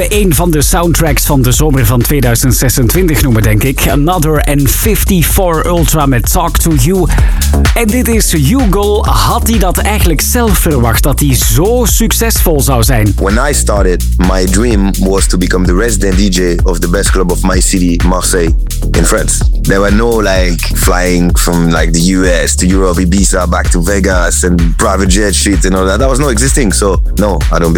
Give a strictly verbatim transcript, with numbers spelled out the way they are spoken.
een van de soundtracks van de zomer van tweeduizend zesentwintig noemen, denk ik. Another and vijfenvijftig Ultra met Talk to You. En dit is Hugo. Had hij dat eigenlijk zelf verwacht, dat hij zo succesvol zou zijn? When I started, my dream was to become the resident D J of the best club of my city, Marseille, in France. There were no like flying from like the U S to Europe, Ibiza, back to Vegas and private jet shit and all that. That was not existing. So no, I don't believe